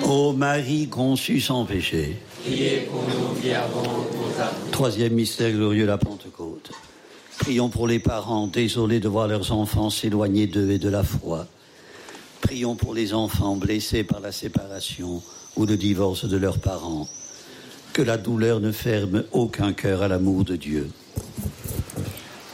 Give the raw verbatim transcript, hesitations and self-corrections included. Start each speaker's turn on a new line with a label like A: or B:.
A: Ô Marie conçue sans péché,
B: priez pour nous qui avons nos âmes.
A: Troisième mystère glorieux, la Pentecôte. Prions pour les parents désolés de voir leurs enfants s'éloigner d'eux et de la foi. Prions pour les enfants blessés par la séparation ou le divorce de leurs parents. Que la douleur ne ferme aucun cœur à l'amour de Dieu.